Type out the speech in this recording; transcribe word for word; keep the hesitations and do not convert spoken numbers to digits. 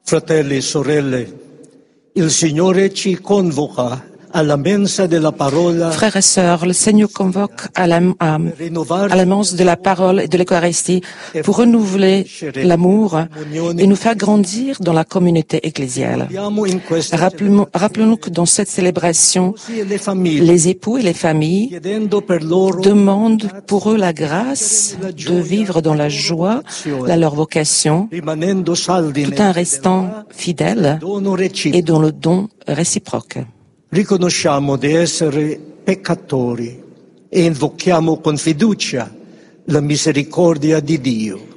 Fratelli e sorelle, il Signore ci convoca alla mensa della parola. Frères et sœurs, le Seigneur convoque à la, à, à la mense de la parole et de l'Eucharistie pour renouveler l'amour et nous faire grandir dans la communauté ecclésiale. Rappelons, rappelons-nous que dans cette célébration, les époux et les familles demandent pour eux la grâce de vivre dans la joie de leur vocation, tout en restant fidèles et dans le don réciproque. Riconosciamo di essere peccatori e invochiamo con fiducia la misericordia di Dio.